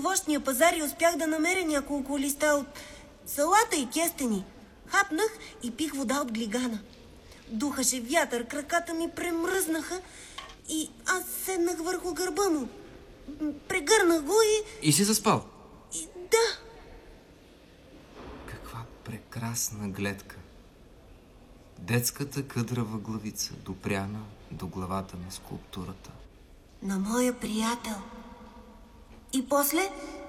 овощния пазар и успях да намеря няколко листа от салата и кестени. Хапнах и пих вода от глигана. Духаше вятър, краката ми премръзнаха и аз седнах върху гърба му. Прегърнах го и... И си заспал? Да. Каква прекрасна гледка. Детската къдрава главица, допряна до главата на скулптурата. На моя приятел. И после